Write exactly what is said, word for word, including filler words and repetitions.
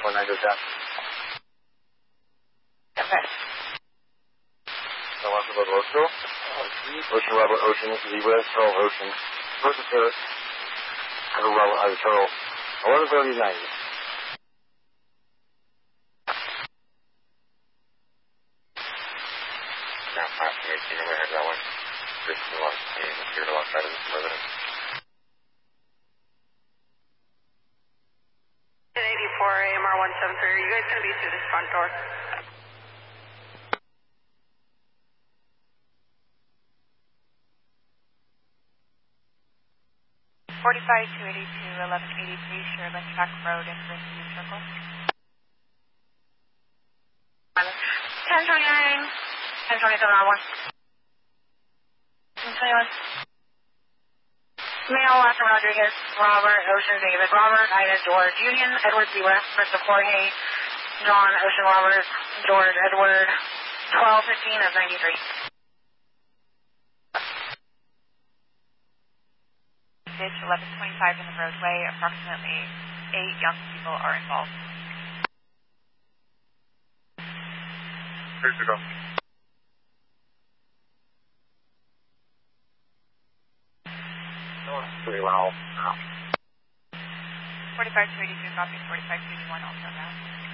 four nine to ten. Okay. I want to go to Ocean. Ocean, Robert, Ocean, Zebra, Turtle, Ocean. First Taylor. Turtle, Robert, uh, Turtle. eleven thirty ninety. Now, five to eighteen, I'm going to head that way. fifteen, eleven, here alongside of this president. eighty-four A M R one seven three, are you guys going to be through this front door? forty-five two eighty-two, eleven eighty-three, Sherland Track Road in Rescue Circle. ten twenty-nine, ten twenty-seven R one. ten twenty-one. Male, Watson Rodriguez, Robert, Ocean, David, Robert, Ida, George, Union, Edward, Zebra, Bristol, Jorge, John, Ocean, Robert, George, Edward, twelve fifteen of ninety-three. Ditch eleven twenty-five in the roadway, approximately eight young people are involved. Here to go. Pretty well. forty-five two eighty-two, copy forty-five two eighty-one, also now.